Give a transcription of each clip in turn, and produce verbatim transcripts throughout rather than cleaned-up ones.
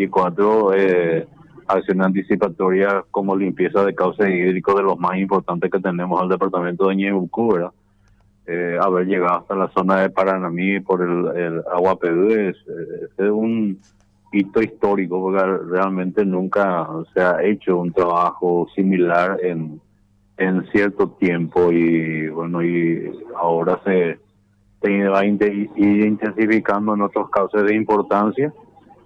veinticuatro, eh, acciones anticipatorias como limpieza de cauces hídricos de los más importantes que tenemos al departamento de Ñebucú, ¿verdad? Eh, haber llegado hasta la zona de Paranamí por el, el agua Pedú es, es un hito histórico, porque realmente nunca se ha hecho un trabajo similar en, en cierto tiempo, y bueno, y ahora se, se va a inte- ir intensificando en otros cauces de importancia.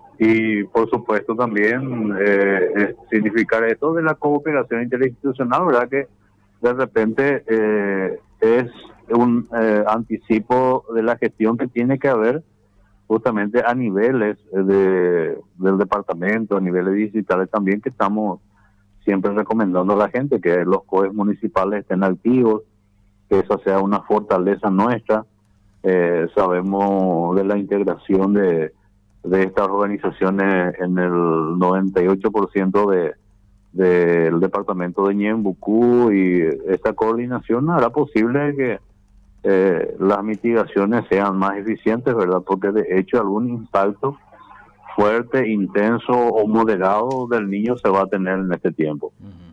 Y por supuesto también eh, eh, significar esto de la cooperación interinstitucional, ¿verdad? Que de repente eh, es un eh, anticipo de la gestión que tiene que haber justamente a niveles de, del departamento, a niveles digitales también, que estamos siempre recomendando a la gente que los C O E municipales estén activos, que esa sea una fortaleza nuestra. Eh, sabemos de la integración de, de estas organizaciones en el noventa y ocho por ciento de del departamento de Ñembucú, y esta coordinación hará posible que eh, las mitigaciones sean más eficientes, ¿verdad? Porque de hecho algún impacto fuerte, intenso o moderado del niño se va a tener en este tiempo.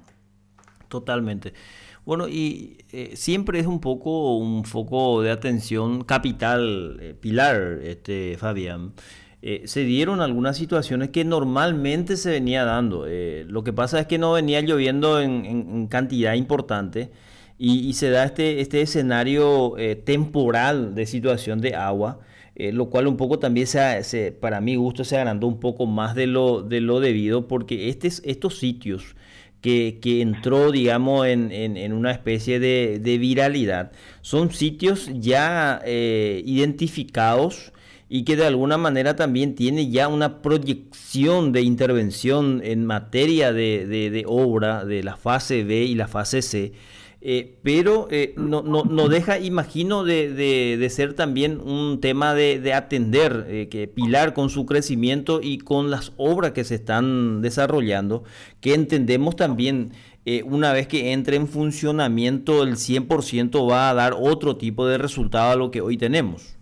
Totalmente. Bueno, y eh, siempre es un poco un foco de atención capital, eh, Pilar, este, Fabián. Eh, se dieron algunas situaciones que normalmente se venía dando. Eh, lo que pasa es que no venía lloviendo en, en- en cantidad importante, y, y se da este, este escenario eh, temporal de situación de agua, eh, lo cual un poco también se, se- para mi gusto se agrandó un poco más de lo, de lo debido, porque estes- estos sitios que, que entró, digamos, en, en- en una especie de, de viralidad, son sitios ya eh, identificados, y que de alguna manera también tiene ya una proyección de intervención en materia de, de- de obra de la fase B y la fase C. Eh, pero eh, no, no, no deja, imagino, de, de- de ser también un tema de, de atender, eh, que Pilar, con su crecimiento y con las obras que se están desarrollando, que entendemos también, eh, una vez que entre en funcionamiento el cien por ciento va a dar otro tipo de resultado a lo que hoy tenemos.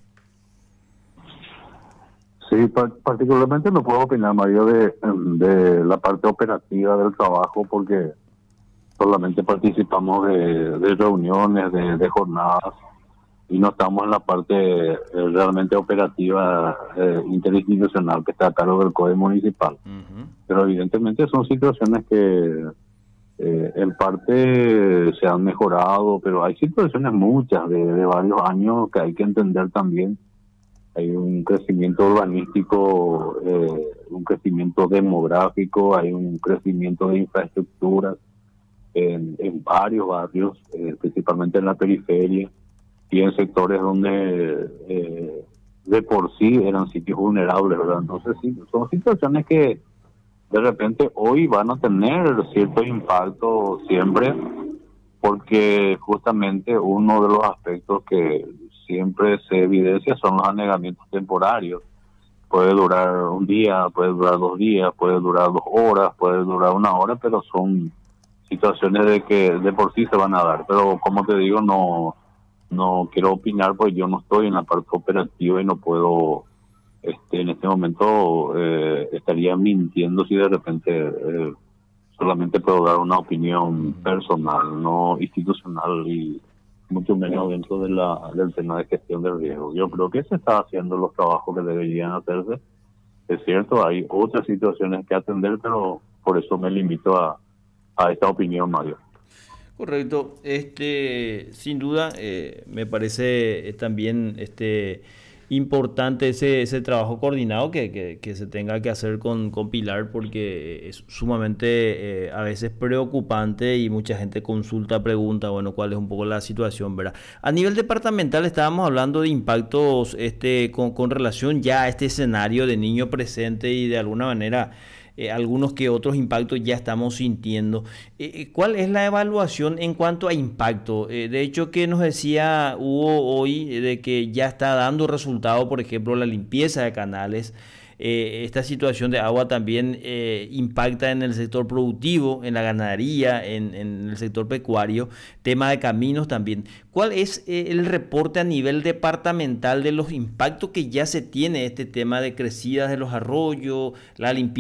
Sí, pa- particularmente no puedo opinar, Mario, de, de la parte operativa del trabajo, porque solamente participamos de, de reuniones, de, de jornadas, y no estamos en la parte eh, realmente operativa eh, interinstitucional que está a cargo del C O E municipal. Ujú. Pero evidentemente son situaciones que eh, en parte se han mejorado, pero hay situaciones muchas de, de varios años que hay que entender también. Hay un crecimiento urbanístico, eh, un crecimiento demográfico, hay un crecimiento de infraestructuras en, en varios barrios, eh, principalmente en la periferia y en sectores donde eh, de por sí eran sitios vulnerables, ¿verdad? Entonces sí, son situaciones que de repente hoy van a tener cierto impacto siempre, porque justamente uno de los aspectos que siempre se evidencia son los anegamientos temporarios. Puede durar un día, puede durar dos días, puede durar dos horas, puede durar una hora, pero son situaciones de que de por sí se van a dar. Pero como te digo, no no quiero opinar, pues yo no estoy en la parte operativa y no puedo, este en este momento eh, estaría mintiendo si de repente eh, solamente puedo dar una opinión personal, no institucional, y mucho menos dentro de la del tema de gestión del riesgo. Yo creo que se está haciendo los trabajos que deberían hacerse. Es cierto, hay otras situaciones que atender, pero por eso me limito a, a esta opinión, Mario. Correcto. Este, sin duda, eh, me parece eh, también este, importante ese, ese trabajo coordinado que, que- que se tenga que hacer con, con Pilar, porque es sumamente eh, a veces preocupante, y mucha gente consulta, pregunta, bueno, cuál es un poco la situación, ¿verdad? A nivel departamental estábamos hablando de impactos este, con, con relación ya a este escenario de niño presente, y de alguna manera eh, algunos que otros impactos ya estamos sintiendo. Eh, eh, ¿cuál es la evaluación en cuanto a impacto? Eh, de hecho, que nos decía Hugo hoy, eh, de que ya está dando resultado, por ejemplo, la limpieza de canales. Eh, esta situación de agua también eh, impacta en el sector productivo, en la ganadería, en, en el sector pecuario, tema de caminos también. ¿Cuál es eh, el reporte a nivel departamental de los impactos que ya se tiene este tema de crecidas de los arroyos, la limpieza